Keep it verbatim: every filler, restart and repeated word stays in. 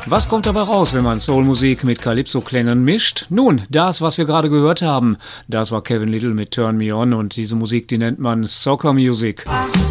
Was kommt dabei raus, wenn man Soulmusik mit Calypso-Klängen mischt? Nun, das, was wir gerade gehört haben, das war Kevin Lyttle mit Turn Me On und diese Musik, die nennt man Soccer Music.